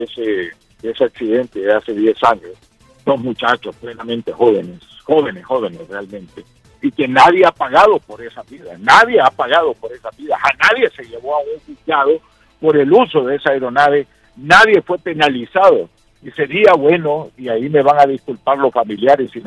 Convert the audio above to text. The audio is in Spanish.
ese accidente de hace 10 años. Dos muchachos plenamente jóvenes realmente, y que nadie ha pagado por esa vida, a nadie se llevó a un juzgado por el uso de esa aeronave, nadie fue penalizado, y sería bueno, y ahí me van a disculpar los familiares si